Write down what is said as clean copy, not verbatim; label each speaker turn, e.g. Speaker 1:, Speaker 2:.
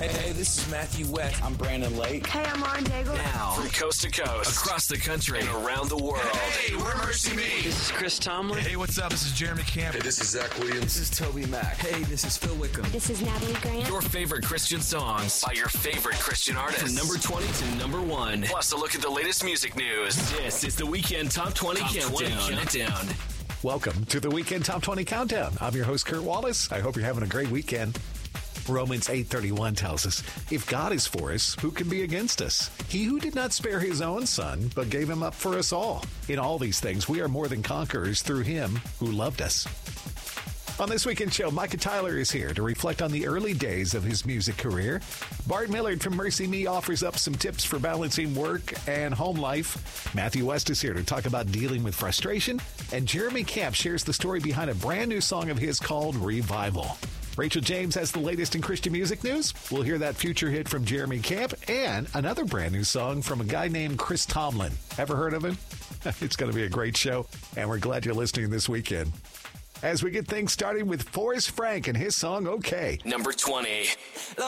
Speaker 1: Hey, this is Matthew West.
Speaker 2: I'm Brandon Lake.
Speaker 3: Hey, I'm Lauren Daigle.
Speaker 4: Now, from coast to coast, across the country, and around the world.
Speaker 1: Hey, we're Mercy Me.
Speaker 5: This is Chris Tomlin.
Speaker 6: Hey, what's up? This is Jeremy Camp.
Speaker 7: Hey, this is Zach Williams.
Speaker 4: This is Toby Mac.
Speaker 5: Hey, this is Phil Wickham.
Speaker 3: This is Natalie Grant.
Speaker 4: Your favorite Christian songs by your favorite Christian artists. From number 20 to number 1. Plus a look at the latest music news. This is the Weekend Top 20 Countdown.
Speaker 8: Welcome to the Weekend Top 20 Countdown. I'm your host, Kurt Wallace. I hope you're having a great weekend. Romans 8:31 tells us, if God is for us, who can be against us? He who did not spare his own son, but gave him up for us all. In all these things, we are more than conquerors through him who loved us. On this weekend show, Micah Tyler is here to reflect on the early days of his music career. Bart Millard from Mercy Me offers up some tips for balancing work and home life. Matthew West is here to talk about dealing with frustration. And Jeremy Camp shares the story behind a brand new song of his called Revival. Rachel James has the latest in Christian music news. We'll hear that future hit from Jeremy Camp and another brand new song from a guy named Chris Tomlin. Ever heard of him? It's going to be a great show, and we're glad you're listening this weekend. As we get things started with Forrest Frank and his song, Okay.
Speaker 4: Number 20.